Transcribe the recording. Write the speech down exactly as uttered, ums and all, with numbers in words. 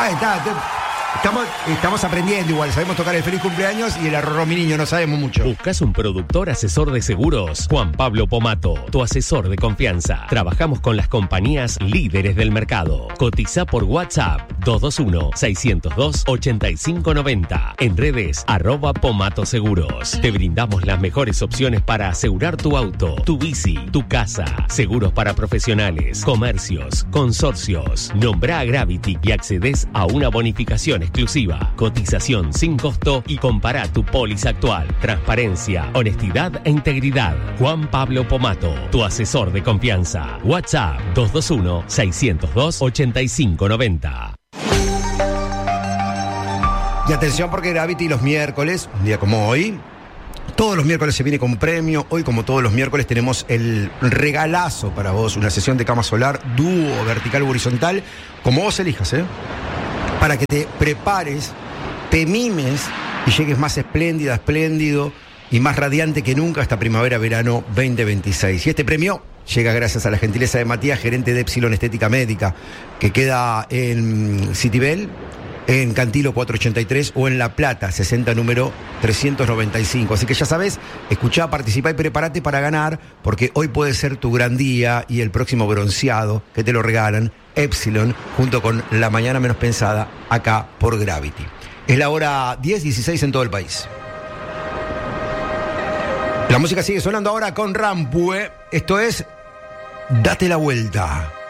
Ah, está, está. Estamos, estamos aprendiendo igual, sabemos tocar el feliz cumpleaños y el arroz mi niño, no sabemos mucho. ¿Buscas un productor asesor de seguros? Juan Pablo Pomato, tu asesor de confianza. Trabajamos con las compañías líderes del mercado. Cotiza por WhatsApp dos dos uno, seis cero dos, ocho cinco nueve cero. En redes, arroba Pomato Seguros. Te brindamos las mejores opciones para asegurar tu auto, tu bici, tu casa. Seguros para profesionales, comercios, consorcios. Nombra a Gravity y accedes a una bonificación exclusiva, cotización sin costo y compara tu póliza actual. Transparencia, honestidad e integridad. Juan Pablo Pomato, tu asesor de confianza. WhatsApp dos dos uno, seis cero dos, ocho cinco nueve cero. Y atención porque Gravity los miércoles, un día como hoy, todos los miércoles se viene con premio. Hoy, como todos los miércoles, tenemos el regalazo para vos, una sesión de cama solar, dúo, vertical o horizontal, como vos elijas, ¿eh? Para que te prepares, te mimes y llegues más espléndida, espléndido y más radiante que nunca hasta primavera-verano veinte veintiséis. Y este premio llega gracias a la gentileza de Matías, gerente de Epsilon Estética Médica, que queda en Citibel, en Cantilo cuatrocientos ochenta y tres o en La Plata, sesenta número trescientos noventa y cinco. Así que ya sabes, escuchá, participá y prepárate para ganar, porque hoy puede ser tu gran día y el próximo bronceado que te lo regalan Epsilon, junto con La Mañana Menos Pensada, acá por Gravity. Es la hora diez dieciséis en todo el país. La música sigue sonando ahora con Rampue. Esto es Date la Vuelta.